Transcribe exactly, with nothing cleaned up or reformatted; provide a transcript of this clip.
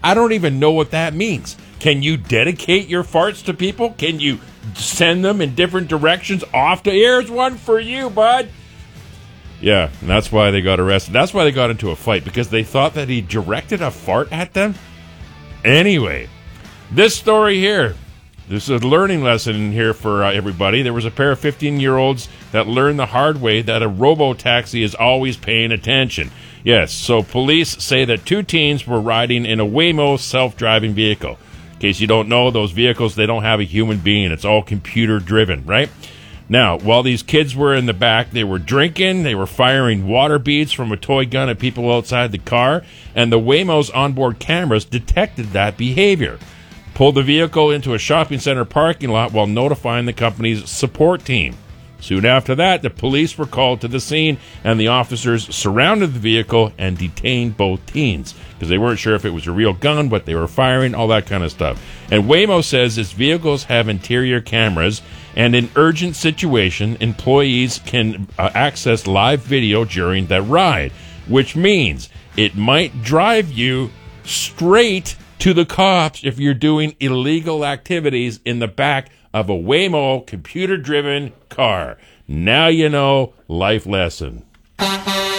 I don't even know what that means. Can you dedicate your farts to people? Can you send them in different directions off to, here's one for you, bud? Yeah, and that's why they got arrested. That's why they got into a fight, because they thought that he directed a fart at them. Anyway, this story here, this is a learning lesson here for uh, everybody. There was a pair of fifteen-year-olds that learned the hard way that a robo-taxi is always paying attention. Yes, so police say that two teens were riding in a Waymo self-driving vehicle. In case you don't know, those vehicles, they don't have a human being. It's all computer-driven, right? Now, while these kids were in the back, they were drinking, they were firing water beads from a toy gun at people outside the car, and the Waymo's onboard cameras detected that behavior. Pulled the vehicle into a shopping center parking lot while notifying the company's support team. Soon after that, the police were called to the scene, and the officers surrounded the vehicle and detained both teens because they weren't sure if it was a real gun, what they were firing, all that kind of stuff. And Waymo says its vehicles have interior cameras, and in urgent situation, employees can uh, access live video during the ride, which means it might drive you straight to the cops if you're doing illegal activities in the back of a Waymo computer-driven car. Now you know, life lesson.